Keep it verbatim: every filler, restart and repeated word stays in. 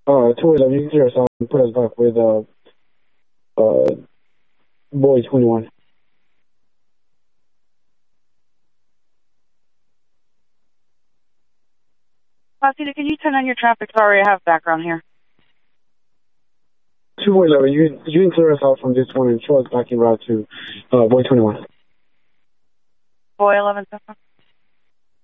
Uh, two eleven, you can clear us out and put us back with uh, uh, boy twenty-one. Pasita, can you turn on your traffic? Sorry, I have background here. two eleven, you, you can clear us out from this one and show us back en route to uh, boy twenty-one. Boy eleven seven.